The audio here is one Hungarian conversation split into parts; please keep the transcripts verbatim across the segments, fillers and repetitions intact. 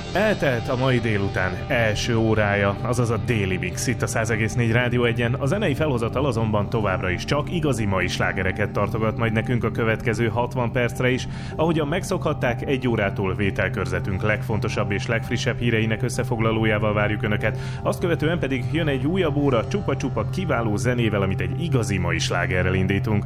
Eltelt a mai délután első órája, azaz a Déli Mix itt a száz egész négy Rádió egyen. A zenei felhozatal azonban továbbra is csak igazi mai slágereket tartogat majd nekünk a következő hatvan percre is. Ahogyan megszokhatták, egy órától vételkörzetünk legfontosabb és legfrissebb híreinek összefoglalójával várjuk Önöket. Azt követően pedig jön egy újabb óra csupa-csupa kiváló zenével, amit egy igazi mai slágerrel indítunk.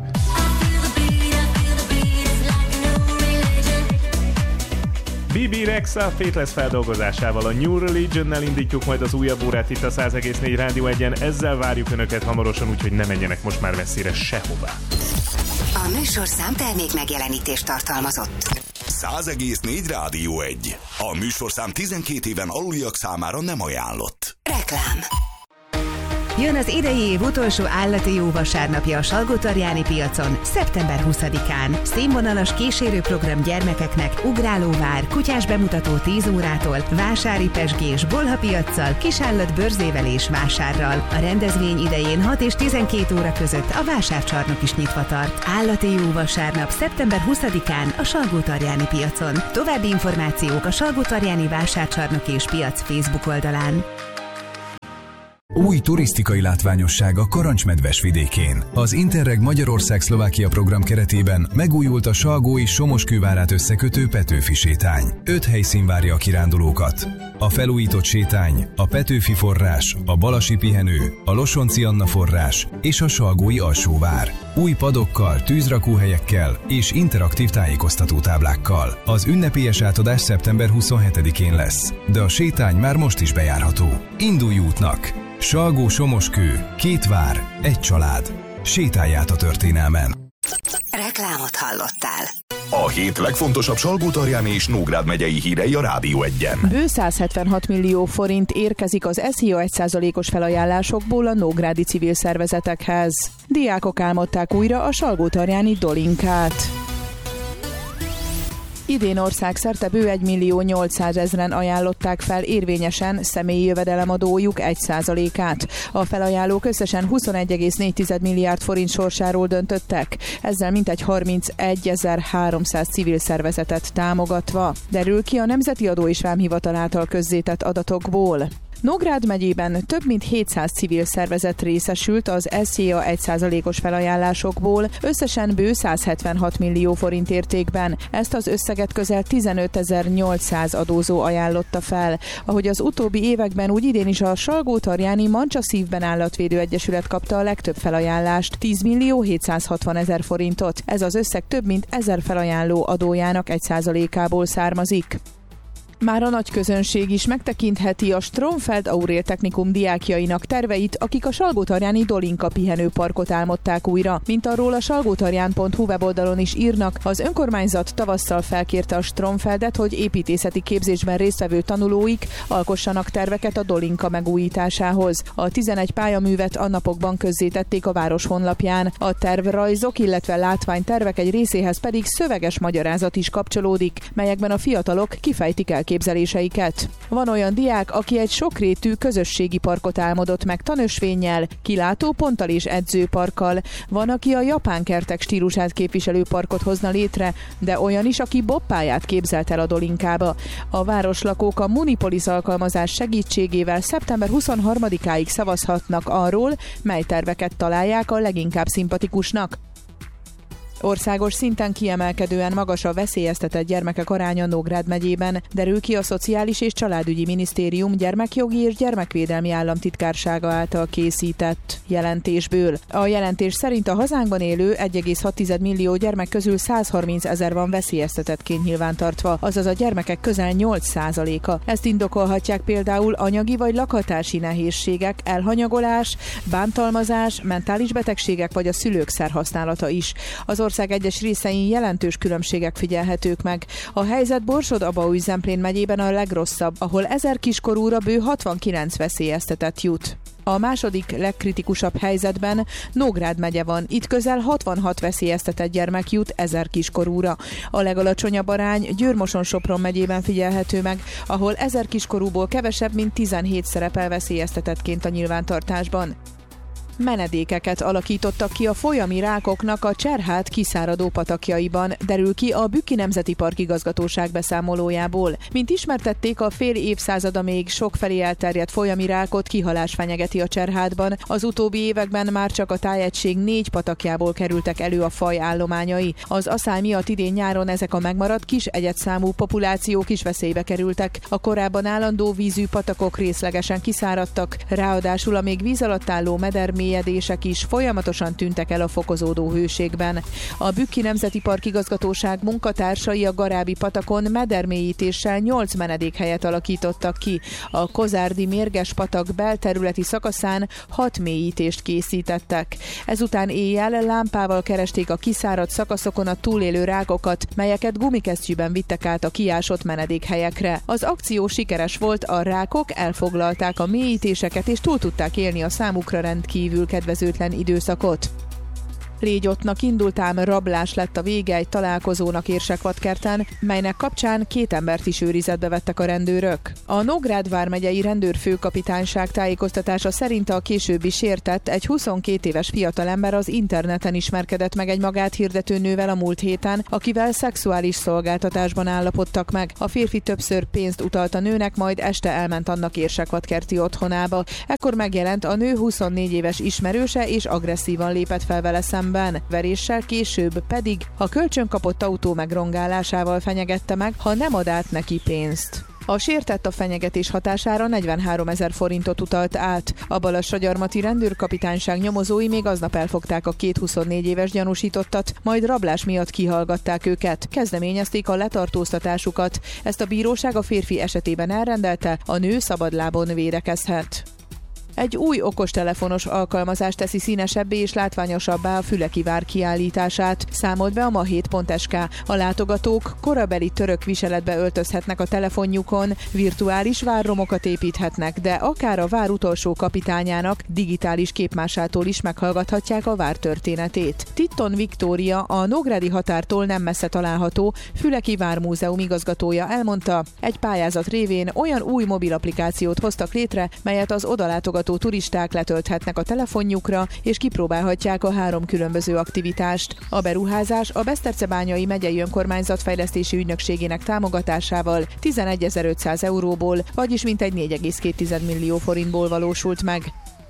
bé bé Rexha Faithless feldolgozásával, a New Religionnel indítjuk majd az újabb órát itt a száz egész négy Rádió egyen. Ezzel várjuk Önöket hamarosan, úgyhogy ne menjenek most már messzire sehová. A műsorszám termék megjelenítést tartalmazott. száz egész négy Rádió egy. A műsorszám tizenkét éven aluliak számára nem ajánlott. Reklám. Jön az idei év utolsó állati jó vasárnapja a Salgótarjáni piacon, szeptember huszadikán. Színvonalas kísérőprogram gyermekeknek, ugrálóvár, kutyás bemutató tíz órától, vásári pesgés, bolhapiaccal, kisállat bőrzével és vásárral. A rendezvény idején hat és tizenkét óra között a vásárcsarnok is nyitva tart. Állati jó vasárnap szeptember huszadikán a Salgótarjáni piacon. További információk a Salgótarjáni Vásárcsarnok és Piac Facebook oldalán. Új turisztikai látványosság a Karancsmedves vidékén. Az Interreg Magyarország-Szlovákia program keretében megújult a Salgói-Somoskővárát összekötő Petőfi sétány. Öt helyszín várja a kirándulókat. A felújított sétány, a Petőfi forrás, a Balasi pihenő, a Losonci Anna forrás és a Salgói alsóvár. Új padokkal, tűzrakóhelyekkel és interaktív tájékoztatótáblákkal. Az ünnepélyes átadás szeptember huszonhetedikén lesz, de a sétány már most is bejárható. Indulj útnak! Salgó-Somoskő, két vár, egy család. Sétálj át a történelmen. Reklámot hallottál. A hét legfontosabb Salgótarjáni és Nógrád megyei hírei a Rádió egyen. Bő száz hetvenhat millió forint érkezik az es zé á egy százalékos felajánlásokból a nógrádi civil szervezetekhez. Diákok álmodták újra a salgótarjáni Dolinkát. Idén országszerte bő egymillió-nyolcszázezren ajánlották fel érvényesen személyi jövedelemadójuk egy százalékát. A felajánlók összesen huszonegy egész négy milliárd forint sorsáról döntöttek, ezzel mintegy harmincegyezer-háromszáz civil szervezetet támogatva. Derül ki a Nemzeti Adó és Vámhivatal által közzétett adatokból. Nógrád megyében több mint hétszáz civil szervezet részesült az es zé á egy százalékos felajánlásokból, összesen bő száz hetvenhat millió forint értékben. Ezt az összeget közel tizenötezer-nyolcszáz adózó ajánlotta fel. Ahogy az utóbbi években, úgy idén is a Salgótarjáni Mancsa Szívben Állatvédő Egyesület kapta a legtöbb felajánlást, tíz millió hétszázhatvanezer forintot. Ez az összeg több mint ezer felajánló adójának egy százalékából származik. Már a nagy közönség is megtekintheti a Stromfeld Aurél Technikum diákjainak terveit, akik a salgótarjáni Dolinka pihenőparkot álmodták újra. Mint arról a salgótarján pont hu weboldalon is írnak, az önkormányzat tavasszal felkérte a Stromfeldet, hogy építészeti képzésben résztvevő tanulóik alkossanak terveket a Dolinka megújításához. A tizenegy pályaművet a napokban közzétették a város honlapján. A tervrajzok, illetve látványtervek egy részéhez pedig szöveges magyarázat is kapcsolódik, melyekben a fiatalok kifejtik el képzeléseiket. Van olyan diák, aki egy sokrétű közösségi parkot álmodott meg tanösvénnyel, kilátóponttal és edzőparkkal. Van, aki a japán kertek stílusát képviselő parkot hozna létre, de olyan is, aki bobpályát képzelt el a Dolinkába. A városlakók a Munipolis alkalmazás segítségével szeptember huszonharmadikáig szavazhatnak arról, mely terveket találják a leginkább szimpatikusnak. Országos szinten kiemelkedően magas a veszélyeztetett gyermekek aránya Nógrád megyében, derül ki a Szociális és Családügyi Minisztérium gyermekjogi és gyermekvédelmi államtitkársága által készített jelentésből. A jelentés szerint a hazánkban élő egy egész hat millió gyermek közül százharminc ezer van veszélyeztetettként nyilvántartva, azaz a gyermekek közel nyolc százaléka. Ezt indokolhatják például anyagi vagy lakhatási nehézségek, elhanyagolás, bántalmazás, mentális betegségek vagy a szülők szerhasználata is. Az ország egyes részein jelentős különbségek figyelhetők meg. A helyzet Borsod-Abaúj-Zemplén megyében a legrosszabb, ahol ezer kiskorúra bő hatvankilenc veszélyeztetett jut. A második legkritikusabb helyzetben Nógrád megye van, itt közel hatvanhat veszélyeztetett gyermek jut ezer kiskorúra. A legalacsonyabb arány Győr-Moson-Sopron megyében figyelhető meg, ahol ezer kiskorúból kevesebb, mint tizenhét szerepel veszélyeztetettként a nyilvántartásban. Menedékeket alakítottak ki a folyami rákoknak a Cserhát kiszáradó patakjaiban, derül ki a Bükki Nemzeti Park igazgatóság beszámolójából. Mint ismertették, a fél évszázada még sokfelé elterjedt folyami rákot kihalás fenyegeti a Cserhátban. Az utóbbi években már csak a tájegység négy patakjából kerültek elő a faj állományai. Az aszály miatt idén nyáron ezek a megmaradt kis egyedszámú populációk is veszélybe kerültek. A korábban állandó vízű patakok részlegesen kiszáradtak, ráadásul a még víz alatt álló medermélyedések is folyamatosan tűntek el a fokozódó hőségben. A Bükki Nemzeti Park igazgatóság munkatársai a Garábi patakon medermélyítéssel nyolc menedékhelyet alakítottak ki. A Kozárdi Mérges patak belterületi szakaszán hat mélyítést készítettek. Ezután éjjel lámpával keresték a kiszáradt szakaszokon a túlélő rákokat, melyeket gumikesztyűben vittek át a kiásott menedékhelyekre. Az akció sikeres volt, a rákok elfoglalták a mélyítéseket és túl tudták élni a számukra rendkívül kedvezőtlen időszakot. Régyottnak indult, ám rablás lett a vége egy találkozónak Érsekvadkerten, melynek kapcsán két embert is őrizetbe vettek a rendőrök. A Nógrád vármegyei rendőrfőkapitányság tájékoztatása szerint a későbbi sértett, egy huszonkét éves fiatalember az interneten ismerkedett meg egy magát hirdető nővel a múlt héten, akivel szexuális szolgáltatásban állapodtak meg. A férfi többször pénzt utalt a nőnek, majd este elment annak Érsekvadkerti otthonába. Ekkor megjelent a nő huszonnégy éves ismerőse, és agresszívan lépett fel vele szemben. Veréssel, később pedig a kölcsön kapott autó megrongálásával fenyegette meg, ha nem ad át neki pénzt. A sértett a fenyegetés hatására negyvenháromezer forintot utalt át. A Balassagyarmati rendőrkapitányság nyomozói még aznap elfogták a két huszonnégy éves gyanúsítottat, majd rablás miatt kihallgatták őket. Kezdeményezték a letartóztatásukat. Ezt a bíróság a férfi esetében elrendelte, a nő szabadlábon védekezhet. Egy új okostelefonos alkalmazás teszi színesebbé és látványosabbá a Füleki vár kiállítását, számolt be a mahét pont es ká. A látogatók korabeli török viseletbe öltözhetnek a telefonjukon, virtuális várromokat építhetnek, de akár a vár utolsó kapitányának digitális képmásától is meghallgathatják a vár történetét. Titton Viktória, a nógrádi határtól nem messze található Füleki vármúzeum igazgatója elmondta, egy pályázat révén olyan új mobil applikációt hoztak létre, melyet az odalátogató turisták letölthetnek a telefonjukra, és kipróbálhatják a három különböző aktivitást. A beruházás a Besztercebányai megyei önkormányzat fejlesztési ügynökségének támogatásával tizenegyezer-ötszáz euróból, vagyis mintegy négy egész két millió forintból valósult meg.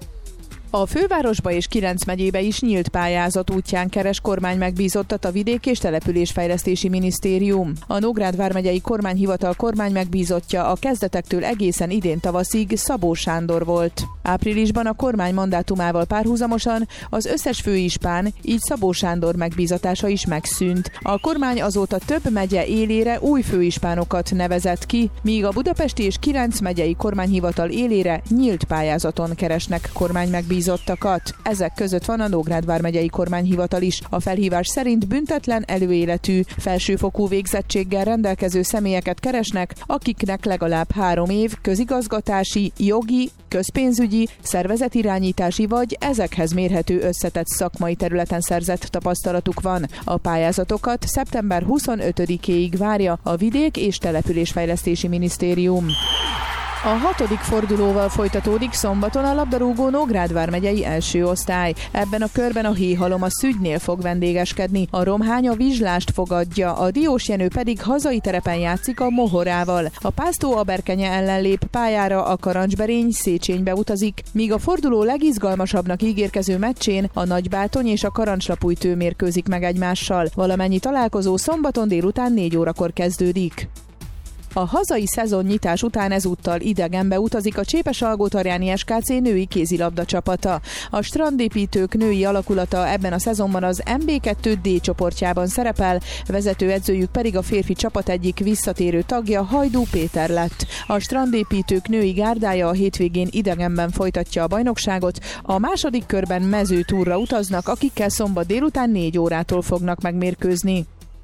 A fővárosba és kilenc megyébe is nyílt pályázat útján keres kormány megbízottat a Vidék- és Településfejlesztési Minisztérium. A Nógrád vármegyei kormányhivatal kormány megbízottja a kezdetektől egészen idén tavaszig Szabó Sándor volt. Áprilisban a kormány mandátumával párhuzamosan az összes főispán, így Szabó Sándor megbízatása is megszűnt. A kormány azóta több megye élére új főispánokat nevezett ki, míg a budapesti és kilenc megyei kormányhivatal élére nyílt pályázaton keresnek kormány megbízottakat. Ezek között van a Nógrád vármegyei kormányhivatal is. A felhívás szerint büntetlen előéletű, felsőfokú végzettséggel rendelkező személyeket keresnek, akiknek legalább három év közigazgatási, jogi, közpénzügyi, szervezetirányítási vagy ezekhez mérhető összetett szakmai területen szerzett tapasztalatuk van. A pályázatokat szeptember huszonötödikéig várja a Vidék- és Településfejlesztési Minisztérium. A hatodik fordulóval folytatódik szombaton a labdarúgó Nógrád vármegyei első osztály. Ebben a körben a Héhalom a Szügynél fog vendégeskedni, a Romhány a Vizslást fogadja, a Diósjenő pedig hazai terepen játszik a Mohorával. A Pásztó Aberkenye ellen lép pályára, a Karancsberény Széchenybe utazik, míg a forduló legizgalmasabbnak ígérkező meccsén a Nagybátony és a Karancslapújtő mérkőzik meg egymással. Valamennyi találkozó szombaton délután négy órakor kezdődik. A hazai szezonnyitás után ezúttal idegenbe utazik a Csépes-Algótarjáni es ká cé női kézilabda csapata. A strandépítők női alakulata ebben a szezonban az em bé kettő dé csoportjában szerepel, vezetőedzőjük pedig a férfi csapat egyik visszatérő tagja, Hajdú Péter lett. A strandépítők női gárdája a hétvégén idegenben folytatja a bajnokságot, a második körben mezőtúrra utaznak, akikkel szombat délután négy órától fognak megmérkőzni.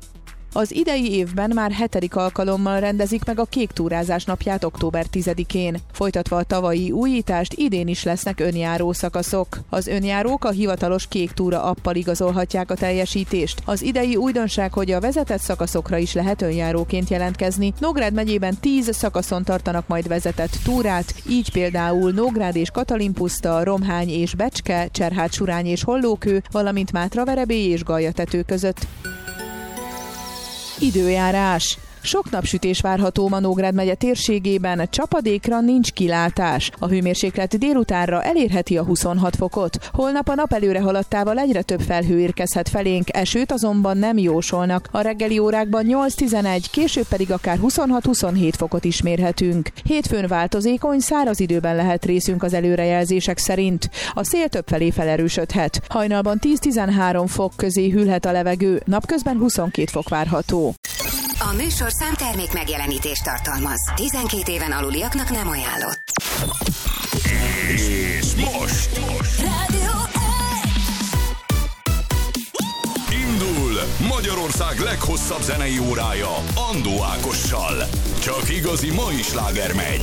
Az idei évben már hetedik alkalommal rendezik meg a Kék túrázás napját október tizedikén. Folytatva a tavalyi újítást, idén is lesznek önjáró szakaszok. Az önjárók a hivatalos Kék túra appal igazolhatják a teljesítést. Az idei újdonság, hogy a vezetett szakaszokra is lehet önjáróként jelentkezni. Nógrád megyében tíz szakaszon tartanak majd vezetett túrát, így például Nógrád és Katalin-puszta, Romhány és Becske, Cserhád-Surány és Hollókő, valamint Mátra-Verebély és Galjatető között. Időjárás. Sok napsütés várható ma Nógrád megye térségében, csapadékra nincs kilátás. A hőmérséklet délutánra elérheti a huszonhat fokot. Holnap a nap előre haladtával egyre több felhő érkezhet felénk, esőt azonban nem jósolnak. A reggeli órákban nyolc-tizenegy, később pedig akár huszonhat-huszonhét fokot is mérhetünk. Hétfőn változékony, száraz időben lehet részünk az előrejelzések szerint. A szél többfelé felerősödhet. Hajnalban tíz-tizenhárom fok közé hűlhet a levegő, napközben huszonkét fok várható. A műsorszám termék megjelenítést tartalmaz. tizenkét éven aluliaknak nem ajánlott. És most Rádió indul Magyarország leghosszabb zenei órája Andó Ákossal. Csak igazi mai sláger megy.